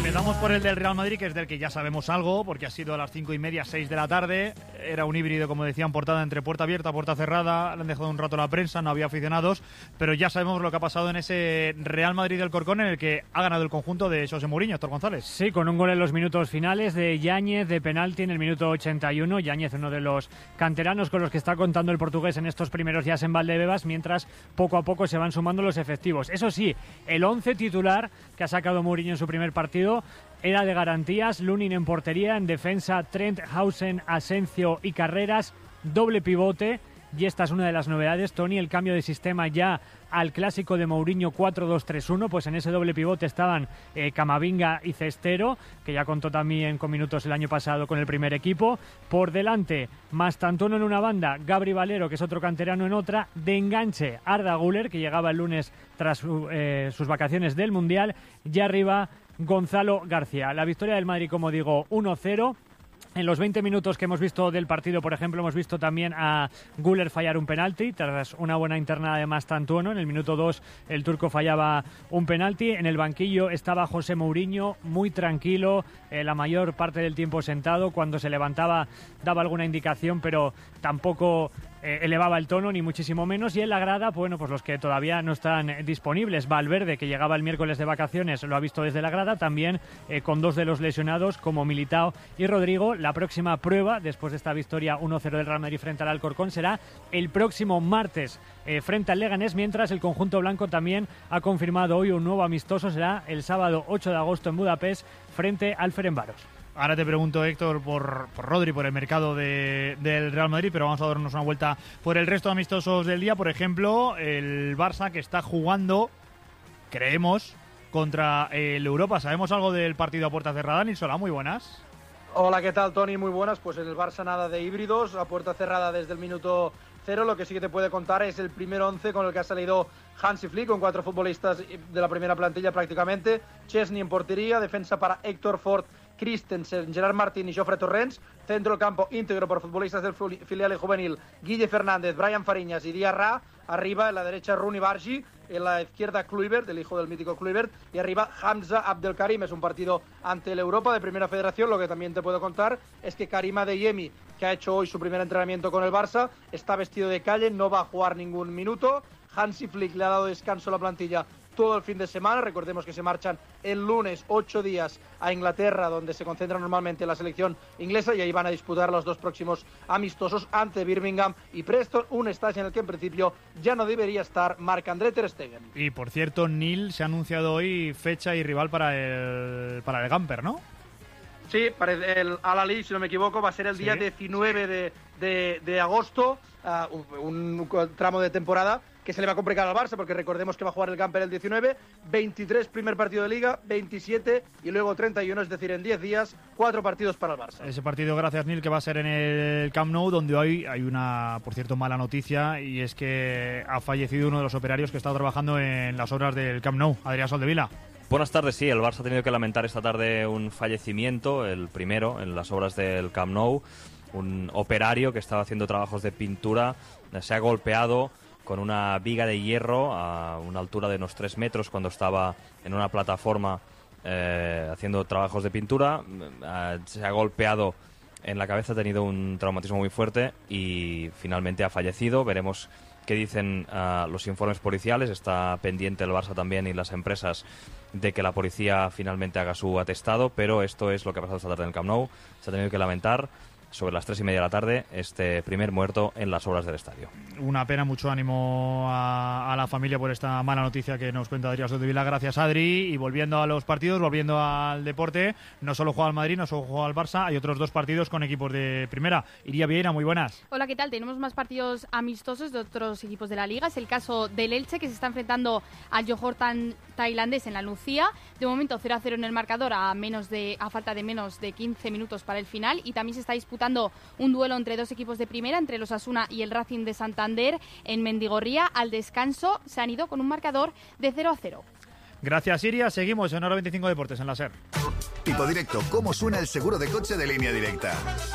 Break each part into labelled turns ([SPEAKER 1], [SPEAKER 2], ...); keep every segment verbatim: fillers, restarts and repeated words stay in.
[SPEAKER 1] Empezamos por el del Real Madrid, que es del que ya sabemos algo, porque ha sido a las cinco y media, seis de la tarde. Era un híbrido, como decían, portada entre puerta abierta, puerta cerrada. Le han dejado un rato la prensa, no había aficionados, pero ya sabemos lo que ha pasado en ese Real Madrid del Corcón, en el que ha ganado el conjunto de José Mourinho, Héctor González.
[SPEAKER 2] Sí, con un gol en los minutos finales de Yáñez, de penalti en el minuto ochenta y uno. Yáñez, uno de los canteranos con los que está contando el portugués en estos primeros días en Valdebebas, mientras poco a poco se van sumando los efectivos. Eso sí, el once titular que ha sacado Mourinho en su primer partido era de garantías. Lunin en portería, en defensa Trent, Hausen, Asencio y Carreras, doble pivote. Y esta es una de las novedades, Tony, el cambio de sistema ya al clásico de Mourinho cuatro dos tres uno, pues en ese doble pivote estaban eh, Camavinga y Cestero, que ya contó también con minutos el año pasado con el primer equipo. Por delante, Mastantuono en una banda, Gabri Valero, que es otro canterano, en otra. De enganche, Arda Güler, que llegaba el lunes tras su, eh, sus vacaciones del Mundial. Y arriba, Gonzalo García. La victoria del Madrid, como digo, uno cero. En los veinte minutos que hemos visto del partido, por ejemplo, hemos visto también a Güler fallar un penalti tras una buena internada de Mastantuono. En el minuto dos el turco fallaba un penalti. En el banquillo estaba José Mourinho, muy tranquilo, eh, la mayor parte del tiempo sentado. Cuando se levantaba daba alguna indicación, pero tampoco eh, elevaba el tono, ni muchísimo menos. Y en la grada, bueno, pues los que todavía no están disponibles. Valverde, que llegaba el miércoles de vacaciones, lo ha visto desde la grada, también eh, con dos de los lesionados, como Militao y Rodrigo. La próxima prueba, después de esta victoria uno cero del Real Madrid frente al Alcorcón, será el próximo martes eh, frente al Leganés, mientras el conjunto blanco también ha confirmado hoy un nuevo amistoso. Será el sábado ocho de agosto en Budapest frente al Ferencváros.
[SPEAKER 1] Ahora te pregunto, Héctor, por, por Rodri, por el mercado de, del Real Madrid, pero vamos a darnos una vuelta por el resto de amistosos del día. Por ejemplo, el Barça, que está jugando, creemos, contra el Europa. ¿Sabemos algo del partido a puerta cerrada? Nilsola, muy buenas.
[SPEAKER 3] Hola, ¿qué tal, Tony? Muy buenas. Pues en el Barça nada de híbridos, a puerta cerrada desde el minuto cero. Lo que sí que te puede contar es el primer once con el que ha salido Hansi Flick, con cuatro futbolistas de la primera plantilla prácticamente. Chesney en portería, defensa para Héctor Ford, Christensen, Gerard Martín y Jofre Torrents. Centro del campo íntegro por futbolistas del filial y juvenil, Guille Fernández, Brian Fariñas y Díaz Ra. Arriba, en la derecha, Rooney Bargi. En la izquierda, Kluivert, el hijo del mítico Kluivert. Y arriba, Hamza Abdelkarim. Es un partido ante el Europa de Primera Federación. Lo que también te puedo contar es que Karim Adeyemi, que ha hecho hoy su primer entrenamiento con el Barça, está vestido de calle, no va a jugar ningún minuto. Hansi Flick le ha dado descanso a la plantilla todo el fin de semana. Recordemos que se marchan el lunes ocho días a Inglaterra, donde se concentra normalmente la selección inglesa, y ahí van a disputar los dos próximos amistosos ante Birmingham y Preston, un estadio en el que en principio ya no debería estar Marc-André ter Stegen.
[SPEAKER 1] Y por cierto, Nil, se ha anunciado hoy fecha y rival para el, para el Gamper, ¿no?
[SPEAKER 3] Sí, para el Al-Ahly, si no me equivoco, va a ser el día sí. diecinueve de, de, de agosto, uh, un, un tramo de temporada que se le va a complicar al Barça, porque recordemos que va a jugar el Gamper el diecinueve, veintitrés primer partido de Liga, veintisiete y luego treinta y uno, es decir, en diez días, cuatro partidos para el Barça.
[SPEAKER 1] Ese partido, gracias Nil, que va a ser en el Camp Nou, donde hoy hay una, por cierto, mala noticia, y es que ha fallecido uno de los operarios que está trabajando en las obras del Camp Nou, Adrián Soldevila.
[SPEAKER 4] Buenas tardes, sí, el Barça ha tenido que lamentar esta tarde un fallecimiento, el primero en las obras del Camp Nou. Un operario que estaba haciendo trabajos de pintura se ha golpeado con una viga de hierro a una altura de unos tres metros cuando estaba en una plataforma eh, haciendo trabajos de pintura. Eh, se ha golpeado en la cabeza, ha tenido un traumatismo muy fuerte y finalmente ha fallecido. Veremos qué dicen uh, los informes policiales. Está pendiente el Barça también y las empresas de que la policía finalmente haga su atestado, pero esto es lo que ha pasado esta tarde en el Camp Nou. Se ha tenido que lamentar sobre las tres y media de la tarde este primer muerto en las obras del estadio.
[SPEAKER 1] Una pena, mucho ánimo a, a la familia por esta mala noticia que nos cuenta Adrián Soldevila. Gracias, Adri. Y volviendo a los partidos, volviendo al deporte, no solo juega el Madrid, no solo juega el Barça, hay otros dos partidos con equipos de primera. Iría Vieira, muy buenas.
[SPEAKER 5] Hola, ¿qué tal? Tenemos más partidos amistosos de otros equipos de la Liga. Es el caso del Elche, que se está enfrentando al Johor tailandés en la Nucía. De momento cero a cero en el marcador, a menos de a falta de menos de quince minutos para el final. Y también se está disputando un duelo entre dos equipos de primera, entre el Osasuna y el Racing de Santander en Mendigorría. Al descanso se han ido con un marcador de cero a cero.
[SPEAKER 1] Gracias, Iria. Seguimos en Hora veinticinco Deportes en la SER.
[SPEAKER 6] Tipo Directo, ¿cómo suena el seguro de coche de Línea Directa?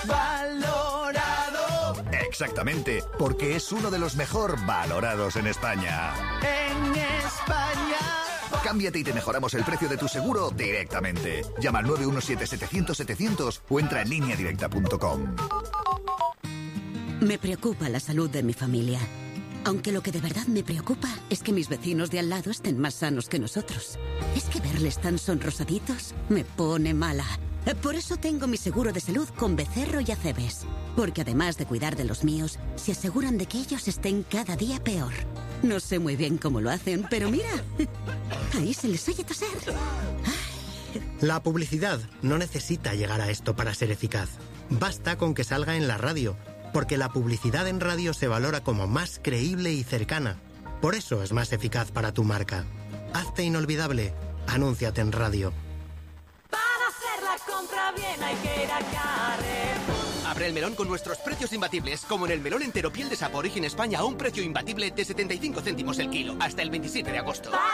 [SPEAKER 7] Valorado.
[SPEAKER 6] Exactamente, porque es uno de los mejor valorados en España.
[SPEAKER 7] En España.
[SPEAKER 6] Cámbiate y te mejoramos el precio de tu seguro directamente. Llama al nueve uno siete setecientos setecientos o entra en línea directa punto com.
[SPEAKER 7] Me preocupa la salud de mi familia. Aunque lo que de verdad me preocupa es que mis vecinos de al lado estén más sanos que nosotros. Es que verles tan sonrosaditos me pone mala. Por eso tengo mi seguro de salud con Becerro y Acebes. Porque además de cuidar de los míos, se aseguran de que ellos estén cada día peor. No sé muy bien cómo lo hacen, pero mira, ahí se les oye toser.
[SPEAKER 8] La publicidad no necesita llegar a esto para ser eficaz. Basta con que salga en la radio, porque la publicidad en radio se valora como más creíble y cercana. Por eso es más eficaz para tu marca. Hazte inolvidable. Anúnciate en radio.
[SPEAKER 9] Para hacer la compra bien hay que ir a Carrefour. Abre el melón con nuestros precios imbatibles, como en el melón entero piel de sapo Origen España a un precio imbatible de setenta y cinco céntimos el kilo, hasta el veintisiete de agosto.